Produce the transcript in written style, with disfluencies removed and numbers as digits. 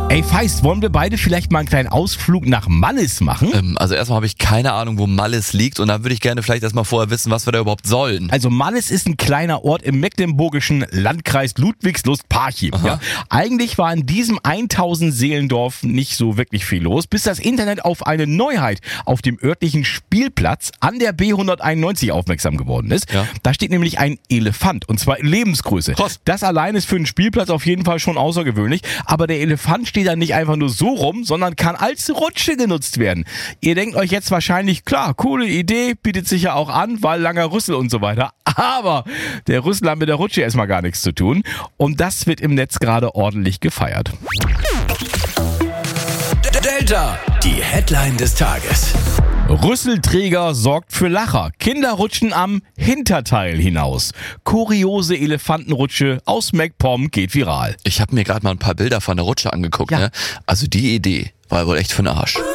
Ey, Feist, wollen wir beide vielleicht mal einen kleinen Ausflug nach Mallis machen? Also erstmal habe ich keine Ahnung, wo Mallis liegt und dann würde ich gerne vielleicht erstmal vorher wissen, was wir da überhaupt sollen. Also Mallis ist ein kleiner Ort im mecklenburgischen Landkreis Ludwigslust-Parchim. Ja. Eigentlich war in diesem 1000-Seelendorf nicht so wirklich viel los, bis das Internet auf eine Neuheit auf dem örtlichen Spielplatz an der B191 aufmerksam geworden ist. Ja. Da steht nämlich ein Elefant und zwar in Lebensgröße. Krass. Das allein ist für einen Spielplatz auf jeden Fall schon außergewöhnlich, aber der Elefant steht da nicht einfach nur so rum, sondern kann als Rutsche genutzt werden. Ihr denkt euch jetzt wahrscheinlich, klar, coole Idee, bietet sich ja auch an, weil langer Rüssel und so weiter. Aber der Rüssel hat mit der Rutsche erstmal gar nichts zu tun. Und das wird im Netz gerade ordentlich gefeiert. Delta, die Headline des Tages. Rüsselträger sorgt für Lacher. Kinder rutschen am Hinterteil hinaus. Kuriose Elefantenrutsche aus MacPom geht viral. Ich habe mir gerade mal ein paar Bilder von der Rutsche angeguckt. Ja. Ne? Also die Idee war wohl echt für den Arsch.